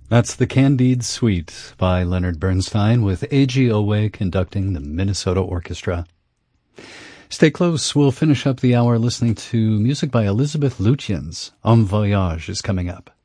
That's the Candide Suite by Leonard Bernstein with A.G. Owe conducting the Minnesota Orchestra. Stay close. We'll finish up the hour listening to music by Elizabeth Lutyens. En Voyage is coming up.